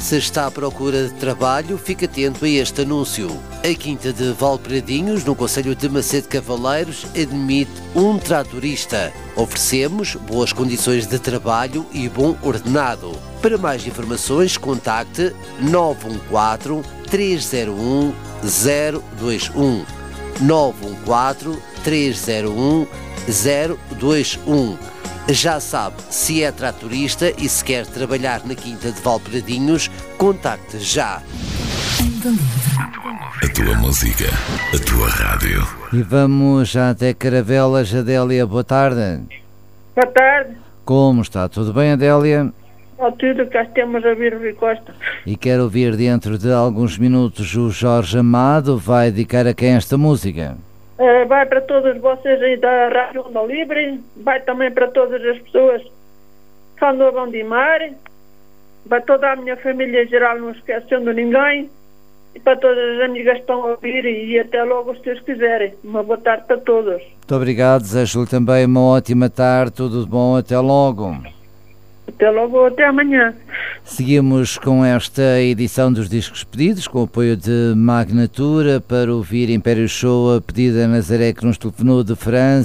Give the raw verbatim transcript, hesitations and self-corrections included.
Se está à procura de trabalho, fique atento a este anúncio. A Quinta de Valpradinhos, no concelho de Macedo Cavaleiros, admite um tratorista. Oferecemos boas condições de trabalho e bom ordenado. Para mais informações, contacte nove um quatro, três zero um, zero dois um. nove um quatro, três zero um, zero dois um. Já sabe, se é tratorista e se quer trabalhar na Quinta de Valpradinhos, contacte já. A tua música, a tua rádio. E vamos já até Caravelas. Adélia, boa tarde. Boa tarde. Como está? Tudo bem, Adélia? Ó tudo, cá temos a vir Rui Costa. E quero ouvir dentro de alguns minutos o Jorge Amado. Vai dedicar a quem esta música? Uh, vai para todos vocês aí da Rádio Onda Livre, vai também para todas as pessoas que andam a Gondimar, vai toda a minha família em geral, não esquecendo ninguém, e para todas as amigas que estão a ouvir, e até logo, se Deus quiserem. Uma boa tarde para todos. Muito obrigado, desejo-lhe também uma ótima tarde, tudo de bom, até logo. Até logo, até amanhã. Seguimos com esta edição dos Discos Pedidos, com o apoio de Magnatura, para ouvir Império Show, a pedida Nazaré que nos telefonou de França.